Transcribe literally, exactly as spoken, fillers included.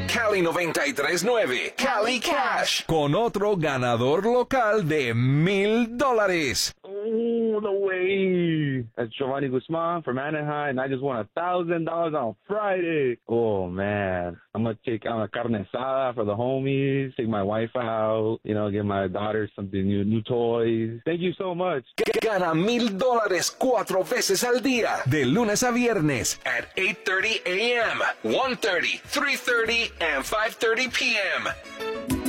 Cali noventa y tres punto nueve, Cali Cash. Con otro ganador local de mil dólares. Oh, no way. That's Giovanni Guzman from Anaheim, and I just won a thousand dollars on Friday. Oh, man. I'm going to take on a carne asada for the homies, take my wife out, you know, give my daughter some new, new toys. Thank you so much. Gana mil dólares cuatro veces al día. De lunes a viernes. At eight thirty a.m., one thirty, three thirty, and five thirty p.m.